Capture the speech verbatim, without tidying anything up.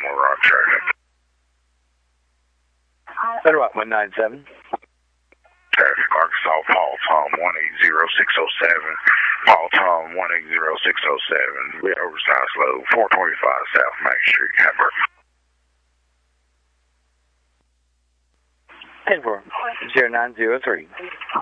Baltimore Rock traffic. Federal Rock one nine seven. Traffic, Arkansas, Paul Tom one eight zero six zero seven. Paul Tom one eight zero six zero seven. We oversized load, four twenty-five South Main Street, Hamburg. ten four zero nine zero three.